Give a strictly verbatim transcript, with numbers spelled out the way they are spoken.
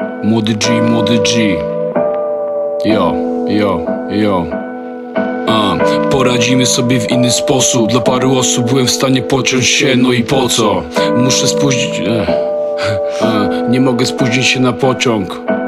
Młody G, młody G. Yo, yo, yo. A, poradzimy sobie w inny sposób. Dla paru osób byłem w stanie pociąć się, no i po co? Muszę spóźnić... Ech. A, nie mogę spóźnić się na pociąg.